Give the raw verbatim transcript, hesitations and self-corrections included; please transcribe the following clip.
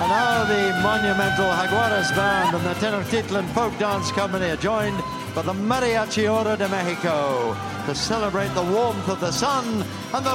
And now the monumental Jaguares Band and the Tenochtitlan Folk Dance Company are joined by the Mariachi Oro de Mexico to celebrate the warmth of the sun and the